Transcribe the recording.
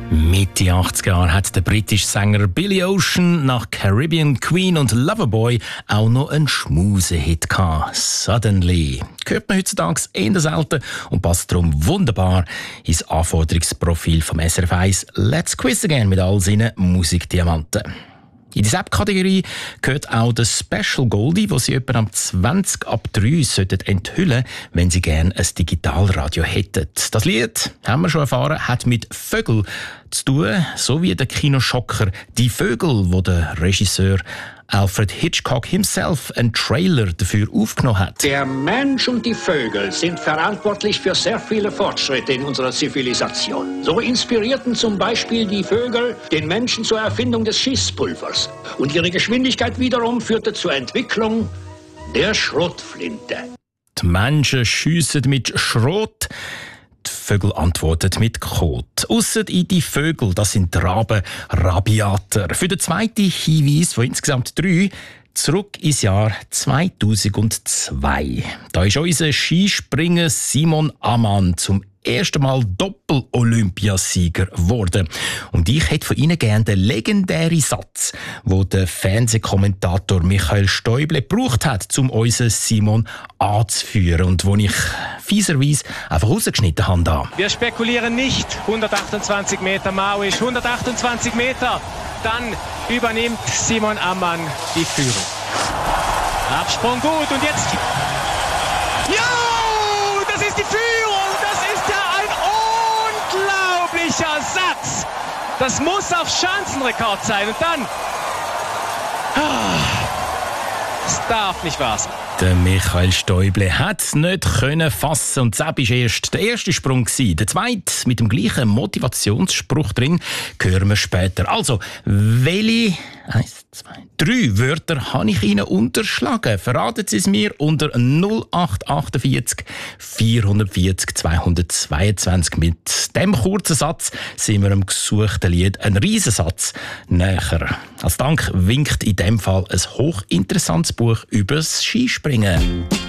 Mitte 80er Jahre hat der britische Sänger Billy Ocean nach Caribbean Queen und Loverboy auch noch einen Schmusehit gehabt. Suddenly. Hört man heutzutage eher selten und passt darum wunderbar ins Anforderungsprofil vom SRF 1 Let's Quiz Again mit all seinen Musikdiamanten. In die Sepp-Kategorie gehört auch der Special Goldie, wo Sie etwa am 20 ab 3 enthüllen sollten, wenn Sie gerne ein Digitalradio hätten. Das Lied, haben wir schon erfahren, hat mit Vögel zu tun, so wie der Kinoschocker «Die Vögel», wo der Regisseur Alfred Hitchcock himself einen Trailer dafür aufgenommen hat. Der Mensch und die Vögel sind verantwortlich für sehr viele Fortschritte in unserer Zivilisation. So inspirierten zum Beispiel die Vögel den Menschen zur Erfindung des Schießpulvers. Und ihre Geschwindigkeit wiederum führte zur Entwicklung der Schrotflinte. Die Menschen schiessen mit Schrot. Die Vögel antworten mit Kot. Ausser in die Vögel, das sind die Raben rabiater. Für den zweiten Hinweis von insgesamt 3 zurück ins Jahr 2002. Da ist unser Skispringer Simon Ammann zum ersten Mal Doppel-Olympiasieger geworden. Und ich hätte von Ihnen gerne den legendären Satz, den der Fernsehkommentator Michael Stäuble gebraucht hat, um unseren Simon anzuführen und den ich fieserweise einfach rausgeschnitten habe. Da. Wir spekulieren nicht. 128 Meter Mauisch, 128 Meter. Dann übernimmt Simon Ammann die Führung. Absprung gut und jetzt... Ja, das ist die Führung! Satz. Das muss auf Schanzenrekord sein. Und dann... Es darf nicht wahr sein. Der Michael Stäuble hat es nicht können fassen und das war erst der erste Sprung gewesen. Der zweite mit dem gleichen Motivationsspruch drin hören wir später. Also, welche 3 Wörter habe ich Ihnen unterschlagen? Verraten Sie es mir unter 0848 440 222. Mit dem kurzen Satz sind wir am gesuchten Lied ein Riesensatz näher. Als Dank winkt in dem Fall ein hochinteressantes Buch übers Skispringen.